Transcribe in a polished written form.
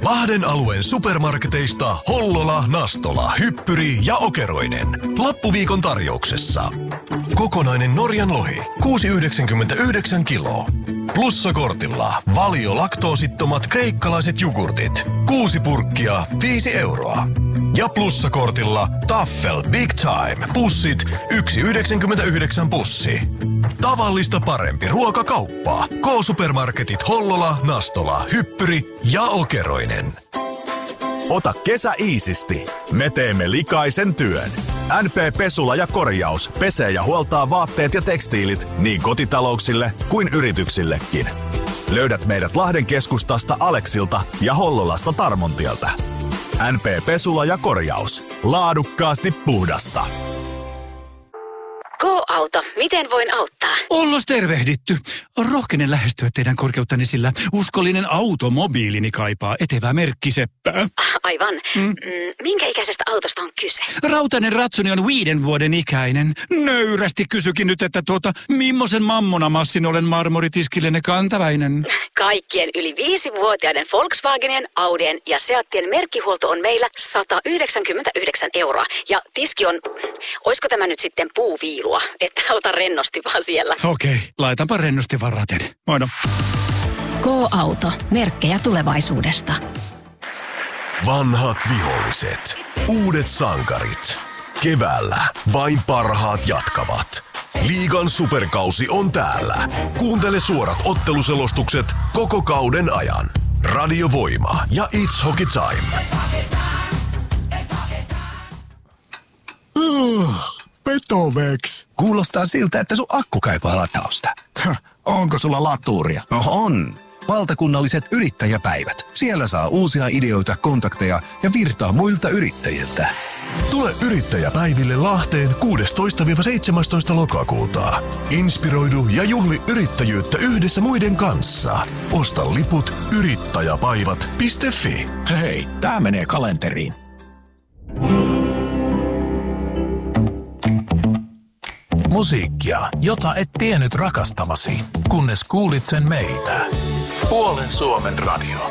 Lahden alueen supermarketeista Hollola, Nastola, Hyppyri ja Okeroinen. Loppuviikon tarjouksessa. Kokonainen Norjan lohi, 6,99 kiloa. Plussakortilla Valio laktoosittomat kreikkalaiset jogurtit, 6 purkkia, 5 euroa. Ja plussakortilla Taffel Big Time pussit, 1,99 pussi. Tavallista parempi ruokakauppa. K-supermarketit Hollola, Nastola, Hyppyri ja Okeroinen. Ota kesä iisisti. Me teemme likaisen työn. NP Pesula ja Korjaus pesee ja huoltaa vaatteet ja tekstiilit niin kotitalouksille kuin yrityksillekin. Löydät meidät Lahden keskustasta Aleksilta ja Hollolasta Tarmontieltä. NP Pesula ja Korjaus. Laadukkaasti puhdasta. K-auto, miten voin auttaa? Ollos tervehditty. Rohkenen lähestyä teidän korkeuttani, sillä uskollinen automobiilini kaipaa etevää merkkiseppää. Aivan. Minkä ikäisestä autosta on kyse? Rautainen ratsuni on 5 vuoden ikäinen. Nöyrästi kysykin nyt, että mimmosen mammonamassin olen marmoritiskillenne kantaväinen. Kaikkien yli 5-vuotiaiden Volkswagenien, Audien ja Seattien merkkihuolto on meillä 199 euroa. Ja tiski on, oisko tämä nyt sitten puuviilua, että ota rennosti vaan siellä. Okei, laitanpa rennosti varaten. Moino. K-auto. Merkkejä tulevaisuudesta. Vanhat viholliset. Uudet sankarit. Keväällä vain parhaat jatkavat. Liigan superkausi on täällä. Kuuntele suorat otteluselostukset koko kauden ajan. Radio Voima ja It's Hockey Time. Petoveks. Kuulostaa siltä, että sun akku kaipaa latausta. Onko sulla latuuria? No on. Valtakunnalliset yrittäjäpäivät. Siellä saa uusia ideoita, kontakteja ja virtaa muilta yrittäjiltä. Tule yrittäjäpäiville Lahteen 16-17 lokakuuta. Inspiroidu ja juhli yrittäjyyttä yhdessä muiden kanssa. Osta liput yrittäjäpaivat.fi. Hei, tää menee kalenteriin. Musiikkia, jota et tiennyt rakastavasi, kunnes kuulit sen meiltä. Puolen Suomen radio.